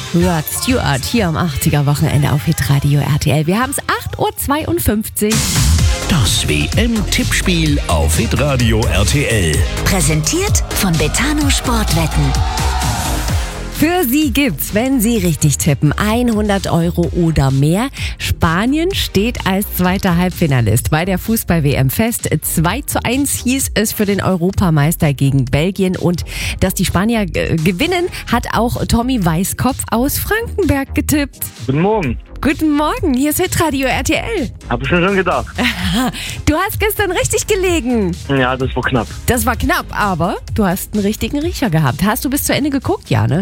Rod Stewart hier am 80er-Wochenende auf Hitradio RTL. Wir haben es 8.52 Uhr. Das WM-Tippspiel auf Hitradio RTL. Präsentiert von Betano Sportwetten. Für Sie gibt's, wenn Sie richtig tippen, 100 € oder mehr. Spanien steht als zweiter Halbfinalist bei der Fußball-WM fest. 2:1 hieß es für den Europameister gegen Belgien. Und dass die Spanier gewinnen, hat auch Tommy Weißkopf aus Frankenberg getippt. Guten Morgen. Guten Morgen, hier ist Hitradio RTL. Hab ich mir schon gedacht. Du hast gestern richtig gelegen. Ja, das war knapp. Das war knapp, aber du hast einen richtigen Riecher gehabt. Hast du bis zu Ende geguckt, ja, ne?